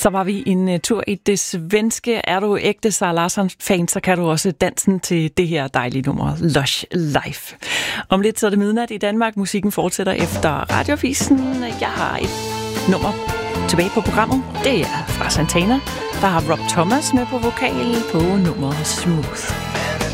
Så var vi en tur i det svenske. Er du ægte Zara Larsson-fan, så kan du også dansen til det her dejlige nummer, Lush Life. Om lidt så er det midnat i Danmark. Musikken fortsætter efter Radiovisen. Jeg har et nummer tilbage på programmet. Det er fra Santana. Der har Rob Thomas med på vokal på nummeret Smooth.